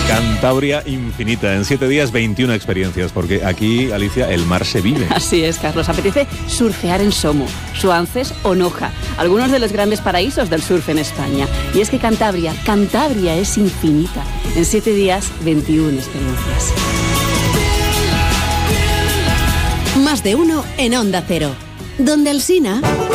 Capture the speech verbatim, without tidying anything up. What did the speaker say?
Cantabria infinita, en siete días veintiuna experiencias, porque aquí, Alicia, el mar se vive. Así es, Carlos. Apetece surfear en Somo, Suances o Noja, algunos de los grandes paraísos del surf en España. Y es que Cantabria, Cantabria es infinita. En siete días, veintiuna experiencias. Más de uno en Onda Cero. Donde Alsina...